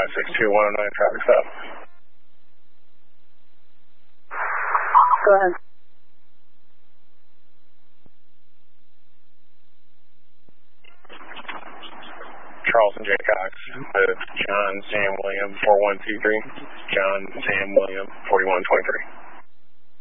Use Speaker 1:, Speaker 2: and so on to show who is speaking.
Speaker 1: 562-109 traffic stop.
Speaker 2: Go ahead.
Speaker 1: Charleston J. Cox with John Sam William 4123. John Sam William 4123.